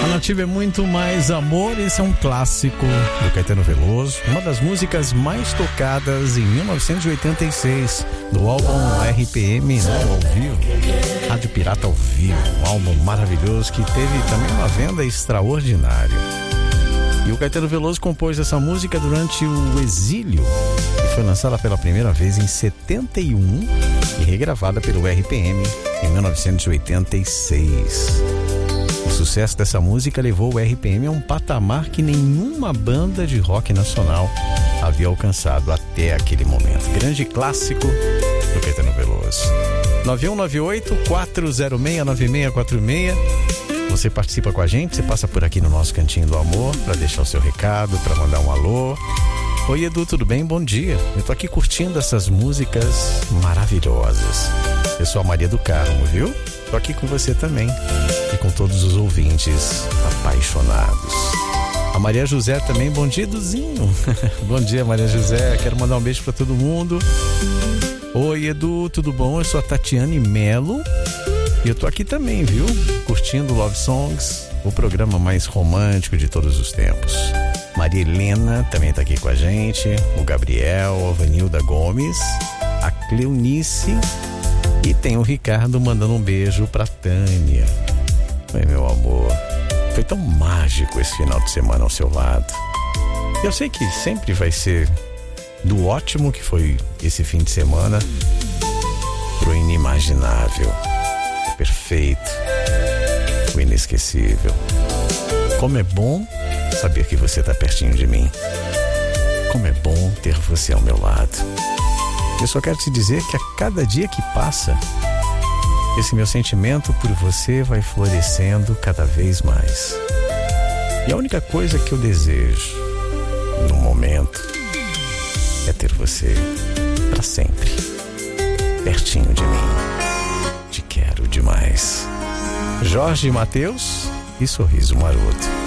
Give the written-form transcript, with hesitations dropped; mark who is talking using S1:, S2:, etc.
S1: A Nativa é muito mais amor. Esse é um clássico do Caetano Veloso, uma das músicas mais tocadas em 1986 do álbum RPM, ao vivo, Rádio Pirata ao vivo, um álbum maravilhoso que teve também uma venda extraordinária. E o Caetano Veloso compôs essa música durante o exílio e foi lançada pela primeira vez em 71 e regravada pelo RPM em 1986. O sucesso dessa música levou o RPM a um patamar que nenhuma banda de rock nacional havia alcançado até aquele momento. Grande clássico do Caetano Veloso. 9198-406-9646. Você participa com a gente, você passa por aqui no nosso Cantinho do Amor para deixar o seu recado, para mandar um alô. Oi, Edu, tudo bem? Bom dia. Eu tô aqui curtindo essas músicas maravilhosas. Eu sou a Maria do Carmo, viu? Tô aqui com você também e com todos os ouvintes apaixonados. A Maria José também, bom dia, Eduzinho. Bom dia, Maria José, quero mandar um beijo para todo mundo. Oi, Edu, tudo bom? Eu sou a Tatiane Melo e eu tô aqui também, viu? Curtindo Love Songs, o programa mais romântico de todos os tempos. Maria Helena também tá aqui com a gente, o Gabriel, a Vanilda Gomes, a Cleonice e tem o Ricardo mandando um beijo pra Tânia. Oi, meu amor, foi tão mágico esse final de semana ao seu lado. Eu sei que sempre vai ser do ótimo que foi esse fim de semana pro inimaginável, perfeito, o inesquecível. Como é bom saber que você tá pertinho de mim. Como é bom ter você ao meu lado. Eu só quero te dizer que a cada dia que passa, esse meu sentimento por você vai florescendo cada vez mais. E a única coisa que eu desejo no momento é ter você para sempre pertinho de mim. Te quero demais. Jorge Mateus e Sorriso Maroto.